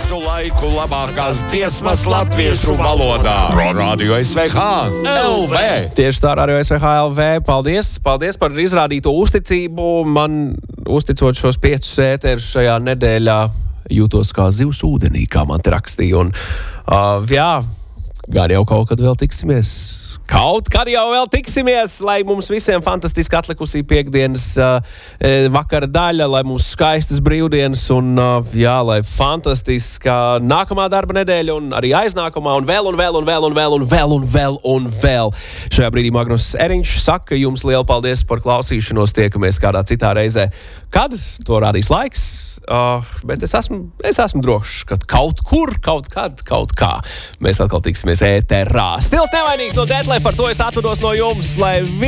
Visu laiku labākās dziesmas latviešu valodā. Pro Radio SVH LV. Tieši tā, Radio SVH LV. Paldies par izrādīto uzticību. Man uzticot šos 5 ēterus šajā nedēļā jūtos kā zivs ūdenī, kā man te rakstīja. Un, gan jau kaut kad vēl tiksimies. Kaut kad jau vēl tiksimies, lai mums visiem fantastiski atlikusī piekdienas vakara daļa, lai mums skaistas brīvdienas un, lai fantastiska nākamā darba nedēļa un arī aiznākamā un vēl. Šajā brīdī Magnus Eriņš saka jums lielu paldies par klausīšanos, tiekamies kādā citā reizē. Kad? To rādīs laiks, bet es esmu drošs, ka kaut kur, kaut kad, kaut kā mēs atkal tiksimies ēterā. Stils nevainīgs no Detlef, par to es atvados no jums, lai